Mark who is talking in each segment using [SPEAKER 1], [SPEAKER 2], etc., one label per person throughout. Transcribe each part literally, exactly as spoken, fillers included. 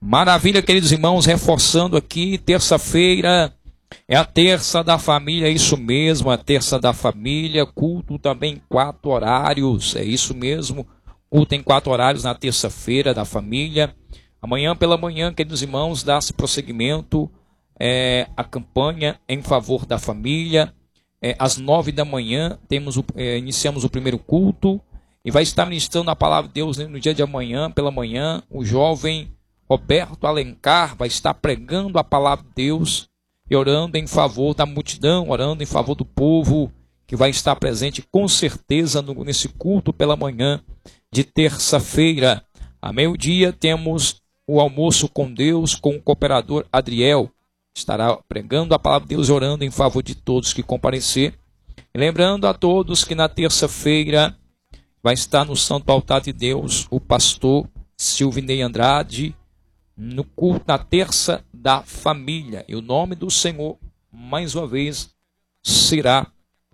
[SPEAKER 1] Maravilha, queridos irmãos, reforçando aqui, terça-feira é a terça da família, é isso mesmo, a terça da família, culto também em quatro horários, é isso mesmo, culto em quatro horários na terça-feira da família. Amanhã pela manhã, queridos irmãos, dá-se prosseguimento é, a campanha em favor da família. É, às nove da manhã temos o, é, iniciamos o primeiro culto e vai estar ministrando a palavra de Deus, né, no dia de amanhã, pela manhã, o jovem Roberto Alencar vai estar pregando a palavra de Deus e orando em favor da multidão, orando em favor do povo que vai estar presente com certeza no, nesse culto pela manhã de terça-feira. A meio-dia temos o almoço com Deus com o cooperador Adriel. Estará pregando a palavra de Deus e orando em favor de todos que comparecer. E lembrando a todos que na terça-feira vai estar no Santo Altar de Deus o pastor Silvinei Andrade, no culto na terça da família. E o nome do Senhor, mais uma vez, será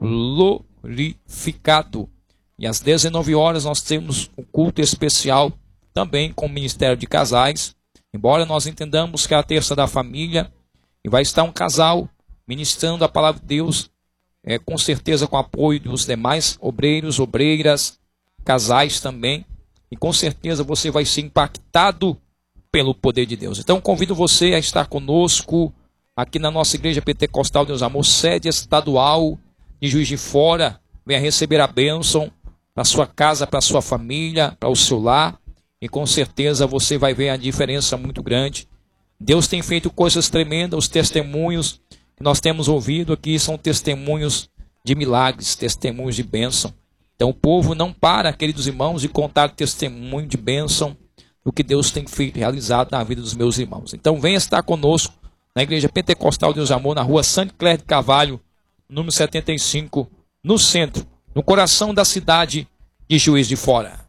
[SPEAKER 1] glorificado. E às dezenove horas nós temos um culto especial também com o Ministério de Casais. Embora nós entendamos que é a terça da família, e vai estar um casal ministrando a palavra de Deus, é, com certeza com apoio dos demais obreiros, obreiras, casais também. E com certeza você vai ser impactado pelo poder de Deus. Então convido você a estar conosco aqui na nossa Igreja Pentecostal Deus Amor, sede estadual de Juiz de Fora. Venha receber a bênção para sua casa, para sua família, para o seu lar. E com certeza você vai ver a diferença muito grande. Deus tem feito coisas tremendas. Os testemunhos que nós temos ouvido aqui são testemunhos de milagres, testemunhos de bênção. Então o povo não para, queridos irmãos, de contar testemunho de bênção do que Deus tem feito, realizado na vida dos meus irmãos. Então venha estar conosco na Igreja Pentecostal Deus Amor, na rua Santo Clério de Carvalho, número setenta e cinco, no centro, no coração da cidade de Juiz de Fora.